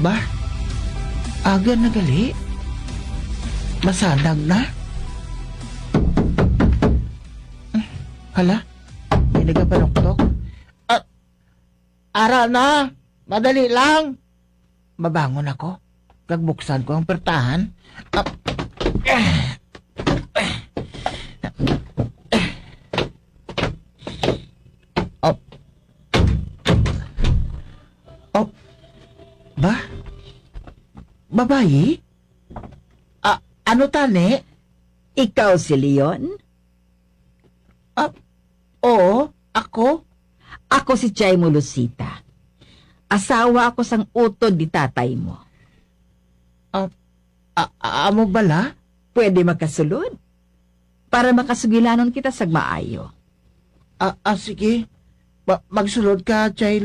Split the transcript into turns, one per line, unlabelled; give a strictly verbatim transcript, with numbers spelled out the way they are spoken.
Ba? Aga na gali? Masanag na? Hmm, Hala? May nagapanoktok? Ah, ara na! Madali lang! Mabangon ako. Kagbuksan ko ang pertahan. Ah, oh. Oh. Ba? Babayi? Ah, ano tani?
Ikaw si Leon?
Ah, oo, ako?
Ako si Chay Molusita. Asawa ako sang utod di tatay mo.
Ah, ah, amo bala?
Pwede makasulod? Para makasugilanon kita sa maayo.
Ah, ah sige. Ma- magsulod ka, Chay